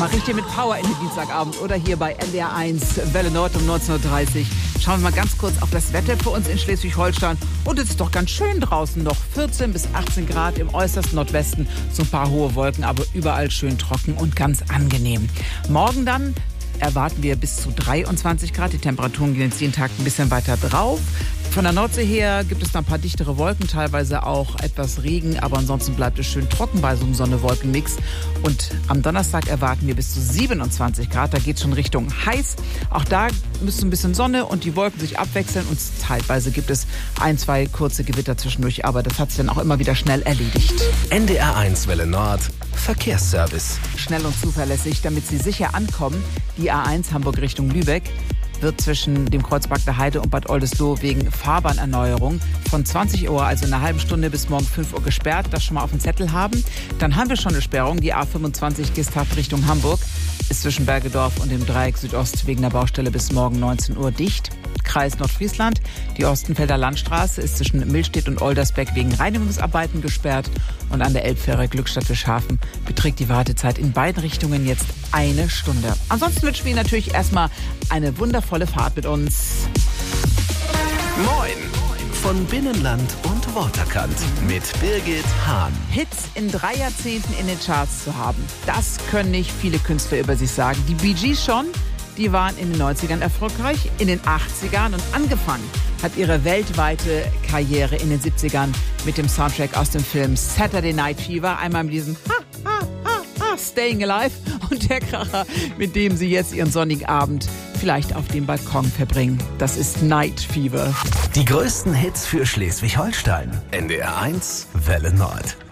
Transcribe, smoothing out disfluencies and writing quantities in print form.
Mal richtig mit Power in den Dienstagabend oder hier bei NDR 1 Welle Nord um 19.30 Uhr. Schauen wir mal ganz kurz auf das Wetter für uns in Schleswig-Holstein. Und es ist doch ganz schön draußen noch. 14 bis 18 Grad im äußersten Nordwesten. So ein paar hohe Wolken, aber überall schön trocken und ganz angenehm. Morgen dann erwarten wir bis zu 23 Grad. Die Temperaturen gehen jetzt jeden Tag ein bisschen weiter drauf. Von der Nordsee her gibt es noch ein paar dichtere Wolken, teilweise auch etwas Regen, aber ansonsten bleibt es schön trocken bei so einem Sonne-Wolken-Mix. Und am Donnerstag erwarten wir bis zu 27 Grad, da geht es schon Richtung heiß. Auch da müsste ein bisschen Sonne und die Wolken sich abwechseln und teilweise gibt es 1, 2 kurze Gewitter zwischendurch, aber das hat sich dann auch immer wieder schnell erledigt. NDR 1 Welle Nord, Verkehrsservice. Schnell und zuverlässig, damit Sie sicher ankommen, die A1 Hamburg Richtung Lübeck wird zwischen dem Kreuz Bagda Heide und Bad Oldesloe wegen Fahrbahnerneuerung von 20 Uhr, also eine halbe Stunde bis morgen 5 Uhr gesperrt. Das schon mal auf dem Zettel haben. Dann haben wir schon eine Sperrung. Die A25 Gisthaft Richtung Hamburg ist zwischen Bergedorf und dem Dreieck Südost wegen der Baustelle bis morgen 19 Uhr dicht. Kreis Nordfriesland. Die Ostenfelder Landstraße ist zwischen Millstedt und Oldersbeck wegen Reinigungsarbeiten gesperrt. Und an der Elbfähre Glückstadt-Fischhafen beträgt die Wartezeit in beiden Richtungen jetzt 1 Stunde. Ansonsten wünschen wir Ihnen natürlich erstmal eine wundervolle Fahrt mit uns. Moin! Von Binnenland und Waterkant mit Birgit Hahn. Hits in 3 Jahrzehnten in den Charts zu haben, das können nicht viele Künstler über sich sagen. Die Bee Gees schon, die waren in den 90ern erfolgreich, in den 80ern und angefangen hat ihre weltweite Karriere in den 70ern mit dem Soundtrack aus dem Film Saturday Night Fever. Einmal mit diesem Staying Alive und der Kracher, mit dem sie jetzt ihren sonnigen Abend vielleicht auf dem Balkon verbringen. Das ist Night Fever. Die größten Hits für Schleswig-Holstein. NDR 1 Welle Nord.